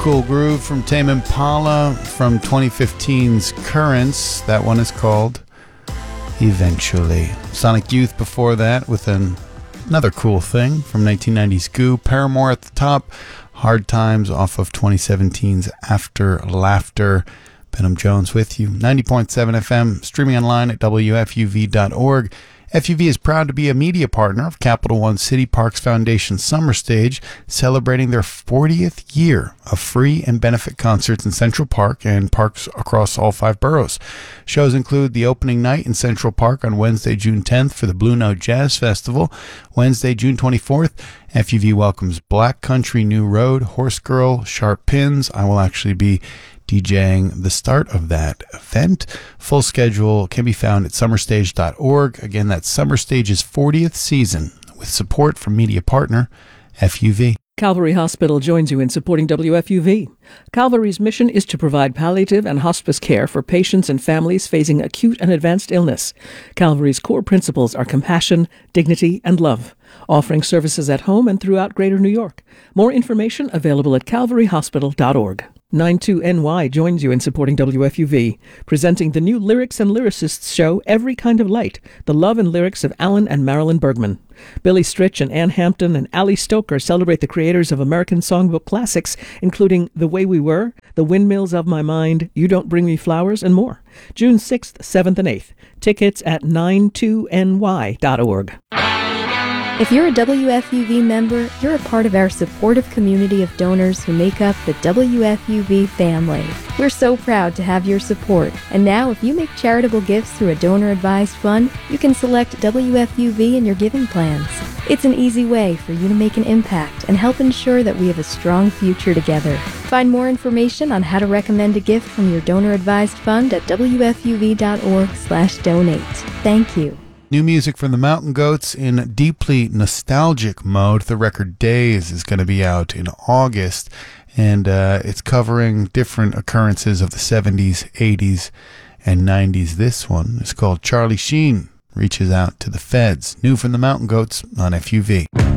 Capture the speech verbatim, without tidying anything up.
Cool Groove from Tame Impala from twenty fifteen's Currents. That one is called Eventually. Sonic Youth before that with an, another cool thing from nineteen ninety's Goo. Paramore at the top. Hard Times off of twenty seventeen's After Laughter. Benham Jones with you. ninety point seven F M, streaming online at W F U V dot org. F U V is proud to be a media partner of Capital One City Parks Foundation Summer Stage, celebrating their fortieth year of free and benefit concerts in Central Park and parks across all five boroughs. Shows include the opening night in Central Park on Wednesday, June tenth for the Blue Note Jazz Festival. Wednesday, June twenty-fourth, F U V welcomes Black Country New Road, Horse Girl, Sharp Pins. I will actually be DJing the start of that event. Full schedule can be found at summer stage dot org. Again, that's Summer Stage's fortieth season with support from media partner F U V. Calvary Hospital joins you in supporting W F U V. Calvary's mission is to provide palliative and hospice care for patients and families facing acute and advanced illness. Calvary's core principles are compassion, dignity, and love, offering services at home and throughout Greater New York. More information available at calvary hospital dot org. ninety-two N Y joins you in supporting W F U V, presenting the new Lyrics and Lyricists show Every Kind of Light, the love and lyrics of Alan and Marilyn Bergman. Billy Stritch and Ann Hampton and Ali Stoker celebrate the creators of American songbook classics, including The Way We Were, The Windmills of My Mind, You Don't Bring Me Flowers, and more. June sixth, seventh, and eighth. Tickets at ninety-two N Y dot org. If you're a W F U V member, you're a part of our supportive community of donors who make up the W F U V family. We're so proud to have your support. And now, if you make charitable gifts through a donor-advised fund, you can select W F U V in your giving plans. It's an easy way for you to make an impact and help ensure that we have a strong future together. Find more information on how to recommend a gift from your donor-advised fund at W F U V dot org slash donate. Thank you. New music from the Mountain Goats in deeply nostalgic mode. The record Days is going to be out in August, and uh, it's covering different occurrences of the seventies, eighties, and nineties. This one is called Charlie Sheen Reaches Out to the Feds. New from the Mountain Goats on F U V.